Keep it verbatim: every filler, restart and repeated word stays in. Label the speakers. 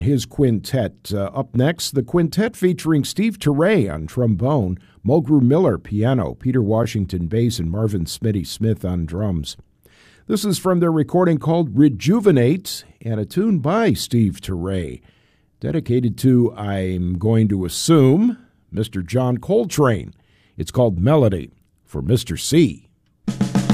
Speaker 1: his quintet. Uh, up next, the quintet featuring Steve Turre on trombone, Mulgrew Miller piano, Peter Washington bass, and Marvin Smitty Smith on drums. This is from their recording called Rejuvenate, and a tune by Steve Turre, dedicated to, I'm going to assume, Mister John Coltrane. It's called Melody for Mister C.